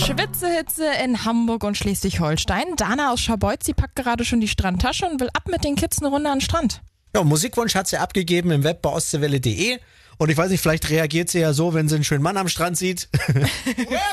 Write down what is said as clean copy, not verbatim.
Schwitzehitze in Hamburg und Schleswig-Holstein. Dana aus Scharbeutz, sie packt gerade schon die Strandtasche und will ab mit den Kids eine Runde an den Strand. Ja, Musikwunsch hat sie abgegeben im Web bei ostseewelle.de. Und ich weiß nicht, vielleicht reagiert sie ja so, wenn sie einen schönen Mann am Strand sieht.